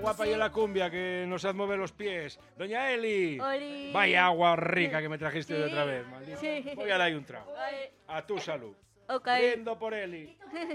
Guapa y la cumbia que nos hace mover los pies. Doña Eli. Oli. Vaya agua rica que me trajiste de Sí. otra vez, maldita. Sí. Voy a darle un trago. Vale. A tu salud. Ok. Brindo por Eli.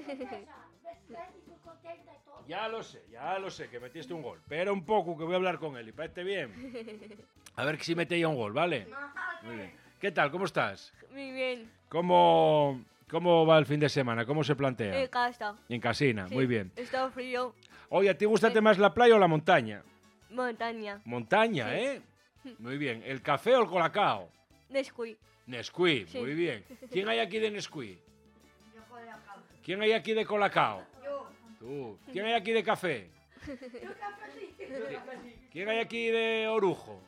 Ya lo sé, que metiste un gol. Pero un poco, que voy a hablar con Eli. ¿Parece bien? A ver si mete ya un gol, ¿vale? Muy bien. ¿Qué tal? ¿Cómo estás? Muy bien. ¿Cómo va el fin de semana? ¿Cómo se plantea? En casa. En casina, Sí. muy bien. Está frío. Oye, ¿a ti gusta más la playa o la montaña? Montaña. Montaña, Sí. ¿eh? Muy bien. ¿El café o el colacao? Nesquik. Nesquik, Sí. muy bien. ¿Quién hay aquí de Nesquik? ¿Quién hay aquí de colacao? Yo. Tú. ¿Quién hay aquí de café? ¿Quién hay aquí de orujo?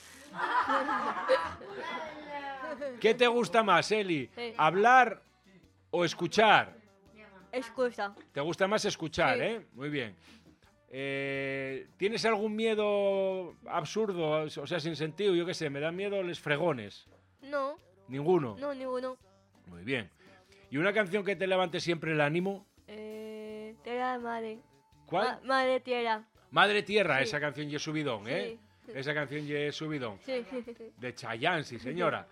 ¿Qué te gusta más, Eli? Sí. ¿Hablar o escuchar? Excusa. ¿Te gusta más escuchar, Sí. Muy bien. ¿Tienes algún miedo absurdo, o sea, sin sentido? Yo qué sé, me dan miedo los fregones. No. ¿Ninguno? No, ninguno. Muy bien. ¿Y una canción que te levante siempre el ánimo? Tierra de madre. ¿Cuál? Madre tierra. Madre Tierra, Sí. esa canción y subidón, ¿eh? Esa canción y subidón. Sí. De Chayanne, sí, señora.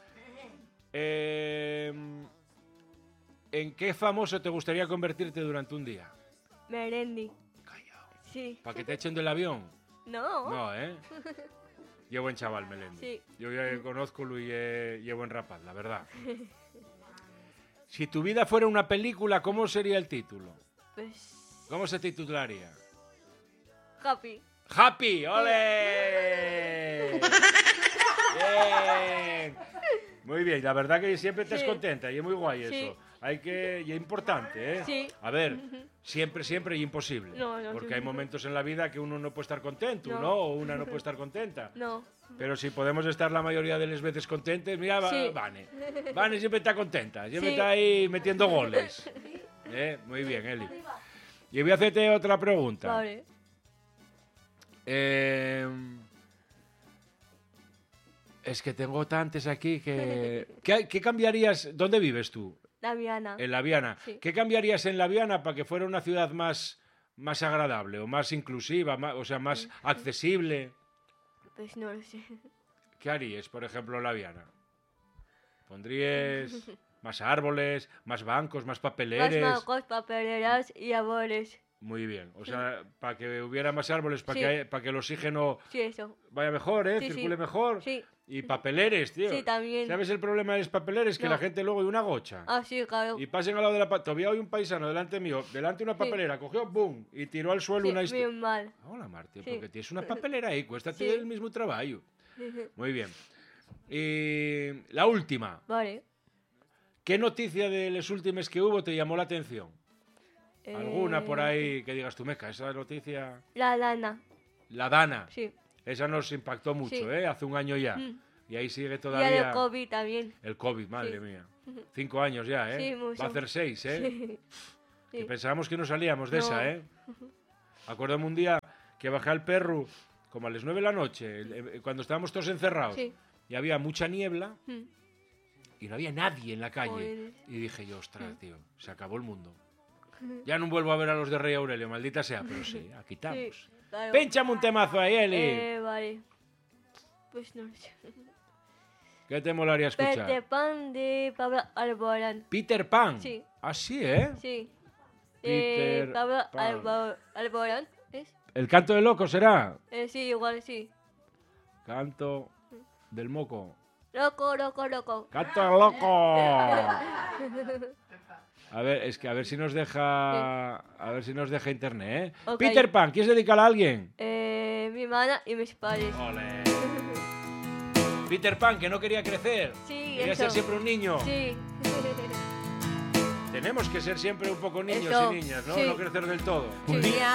¿En qué famoso te gustaría convertirte durante un día? Merendi. Callao. Sí. ¿Para que te echen del avión? No. No, ¿eh? Qué buen chaval, Melendi. Sí. Yo ya conozco y buen rapaz, la verdad. Si tu vida fuera una película, ¿cómo sería el título? Pues. ¿Cómo se titularía? Happy. ¡Happy! ¡Ole! Bien. Muy bien, la verdad que siempre estás Sí. contenta y es muy guay Sí. eso. Y es importante, ¿eh? Sí. A ver, siempre y imposible. No, no, porque sí. hay momentos en la vida que uno no puede estar contento, No. ¿no? O una no puede estar contenta. No. Pero si podemos estar la mayoría de las veces contentes, mira, Sí. Vane. Vane siempre está contenta, siempre Sí. está ahí metiendo goles. Muy bien, Eli. Y voy a hacerte otra pregunta. Vale. Es que tengo tantas aquí que... ¿Qué cambiarías? ¿Dónde vives tú? La Viana. En La Viana. Sí. ¿Qué cambiarías en La Viana para que fuera una ciudad más agradable o más inclusiva, o sea, más accesible? Pues no lo sé. ¿Qué harías, por ejemplo, en La Viana? ¿Pondrías más árboles, más bancos, más Más papeleres? bancos, papeleras y árboles. Muy bien. O sea, para que hubiera más árboles, para Sí. que el oxígeno Sí, eso. vaya mejor, Sí, sí. circule mejor. Sí. Y papeleres, tío. Sí, también. ¿Sabes el problema de los papeleres? Que No. la gente luego hay una gocha. Ah, sí, claro. Y pasen al lado de la... Todavía hay un paisano delante mío, delante de una papelera, cogió, ¡boom! Y tiró al suelo Sí, una... bien mal. Hola, Martín, Sí. porque tienes una papelera ahí, cuesta Sí. el mismo trabajo. Muy bien. Y la última. Vale. ¿Qué noticia de las últimas que hubo te llamó la atención? ¿Alguna por ahí que digas tú, meca, esa noticia? La lana. La Dana. Sí. Esa nos impactó mucho, Sí. Hace un año ya. Mm. Y ahí sigue Y todavía... el COVID también. El COVID, madre Sí. mía. 5 años ya, ¿eh? Sí, mucho. Va a hacer 6, ¿eh? Sí. Que Sí. pensábamos que no salíamos de No. esa, ¿eh? Acuérdame un día que bajé al perro como a las 9 de la noche, cuando estábamos todos encerrados, Sí. y había mucha niebla Mm. y no había nadie en la calle. Joder. Y dije yo, ostras, tío, se acabó el mundo. Ya no vuelvo a ver a los de Rey Aurelio, maldita sea, pero sí, aquí estamos. Sí, claro. Pínchame un temazo ahí, Eli. Vale. Pues no lo sé. ¿Qué te molaría escuchar? Peter Pan de Pablo Alborán. Peter Pan. Sí. Ah, sí, ¿eh? Sí. Peter Pablo Pan. Alborán. ¿Es? ¿El canto del loco será? Sí, igual sí. Canto del moco. Loco, loco, loco. ¡Canto del loco! A ver si nos deja. A ver si nos deja internet, ¿eh? Ok. Peter Pan, ¿quieres dedicarla a alguien? Mi hermana y mis padres. Ole. Peter Pan, que no quería crecer. Sí, Quería eso. ser siempre un niño. Sí. Tenemos que ser siempre un poco niños Eso, y niñas, ¿no? sí. No crecer del todo. Sí.